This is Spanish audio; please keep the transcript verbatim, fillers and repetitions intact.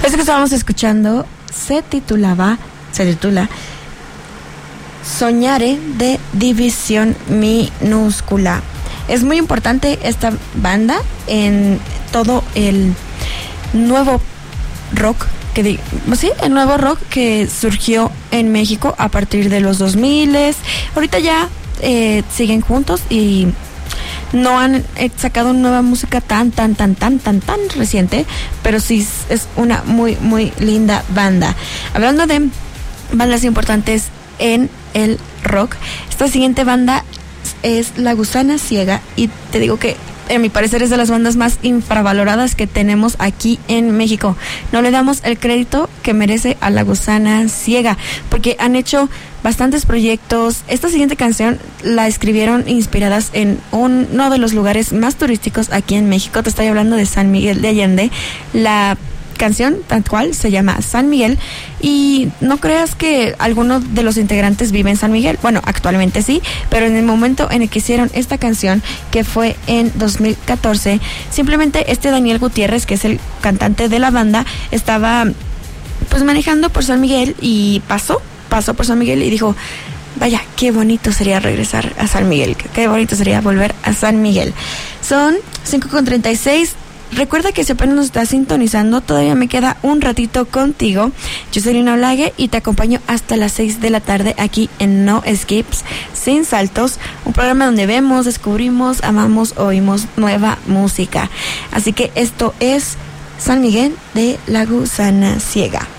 Esto que estábamos escuchando se titulaba, se titula Soñare de División Minúscula. Es muy importante esta banda en todo el nuevo rock que digo, sí, el nuevo rock que surgió en México a partir de los dos mil. Ahorita ya eh, siguen juntos y no han sacado nueva música tan, tan, tan, tan, tan, tan reciente, pero sí es una muy, muy linda banda. Hablando de bandas importantes en el rock, esta siguiente banda es La Gusana Ciega, y te digo que a mi parecer es de las bandas más infravaloradas que tenemos aquí en México. No le damos el crédito que merece a La Gusana Ciega, porque han hecho bastantes proyectos. Esta siguiente canción la escribieron inspiradas en un, uno de los lugares más turísticos aquí en México. Te estoy hablando de San Miguel de Allende. La canción tal cual se llama San Miguel, y no creas que alguno de los integrantes vive en San Miguel. Bueno, actualmente sí, pero en el momento en el que hicieron esta canción, que fue en dos mil catorce, simplemente este Daniel Gutiérrez, que es el cantante de la banda, estaba pues manejando por San Miguel y pasó, pasó por San Miguel y dijo: vaya, qué bonito sería regresar a San Miguel, qué bonito sería volver a San Miguel. Son cinco con treinta y seis. Recuerda que si apenas nos estás sintonizando, todavía me queda un ratito contigo. Yo soy Lina Olague y te acompaño hasta las seis de la tarde aquí en No Skips, Sin Saltos, un programa donde vemos, descubrimos, amamos, oímos nueva música. Así que esto es San Miguel de La Gusana Ciega.